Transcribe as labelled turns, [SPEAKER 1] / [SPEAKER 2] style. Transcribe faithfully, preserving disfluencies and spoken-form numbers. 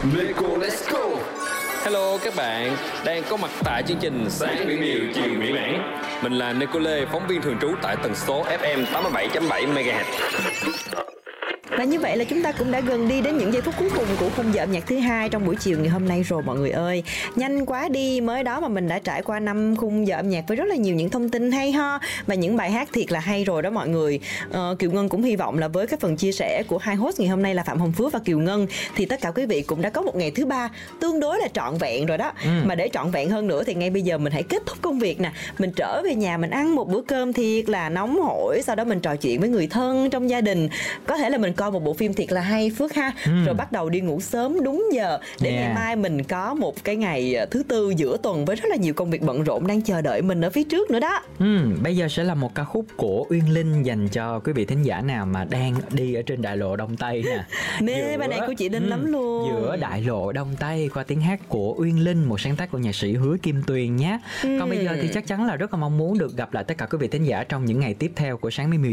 [SPEAKER 1] Meko Let's Go.
[SPEAKER 2] Hello các bạn, đang có mặt tại chương trình Sáng Mỹ Miều Chiều Mỹ Mãn. Mình là Nicole, phóng viên thường trú tại tần số ép em tám mươi bảy chấm bảy MHz.
[SPEAKER 3] Và như vậy là chúng ta cũng đã gần đi đến những giây phút cuối cùng của khung giờ âm nhạc thứ hai trong buổi chiều ngày hôm nay rồi mọi người ơi. Nhanh quá đi, mới đó mà mình đã trải qua năm khung giờ âm nhạc với rất là nhiều những thông tin hay ho và những bài hát thiệt là hay rồi đó mọi người. Ờ, Kiều Ngân cũng hy vọng là với cái phần chia sẻ của hai host ngày hôm nay là Phạm Hồng Phước và Kiều Ngân thì tất cả quý vị cũng đã có một ngày thứ ba tương đối là trọn vẹn rồi đó. Ừ. Mà để trọn vẹn hơn nữa thì ngay bây giờ mình hãy kết thúc công việc nè, mình trở về nhà mình ăn một bữa cơm thiệt là nóng hổi, sau đó mình trò chuyện với người thân trong gia đình, có thể là mình coi một bộ phim thiệt là hay Phước ha, ừ. rồi bắt đầu đi ngủ sớm đúng giờ để yeah. ngày mai mình có một cái ngày thứ tư giữa tuần với rất là nhiều công việc bận rộn đang chờ đợi mình ở phía trước nữa đó.
[SPEAKER 4] Ừ, bây giờ sẽ là một ca khúc của Uyên Linh dành cho quý vị thính giả nào mà đang đi ở trên đại lộ Đông Tây nè.
[SPEAKER 3] Mê giữa, bài này của chị Linh ừ, lắm luôn.
[SPEAKER 4] Giữa đại lộ Đông Tây qua tiếng hát của Uyên Linh, một sáng tác của nhạc sĩ Hứa Kim Tuyền nhé. Ừ. Còn bây giờ thì chắc chắn là rất là mong muốn được gặp lại tất cả quý vị thính giả trong những ngày tiếp theo của Sáng Mỹ Miều